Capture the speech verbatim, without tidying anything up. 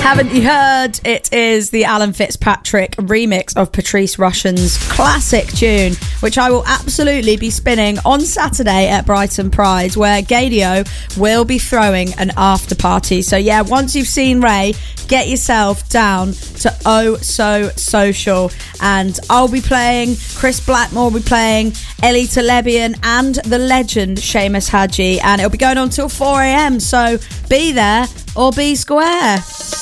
Haven't you heard? It is the Alan Fitzpatrick remix of Patrice Rushen's classic tune, which I will absolutely be spinning on Saturday at Brighton Pride, where Gadio will be throwing an after party. So yeah, once you've seen Ray, get yourself down to Oh So Social, and I'll be playing, Chris Blackmore will be playing, Ellie Talebian and the legend Seamus Hadji, and it'll be going on till four a.m, so be there or be square.